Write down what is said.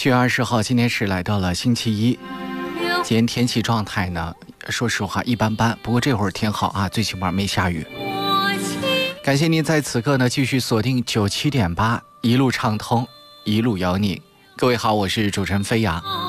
7月20号，今天是来到了星期一。今天天气状态呢，说实话一般般，不过这会儿挺好啊，最起码没下雨。感谢您在此刻呢继续锁定97.8，一路畅通，一路有你。各位好，我是主持人飞扬。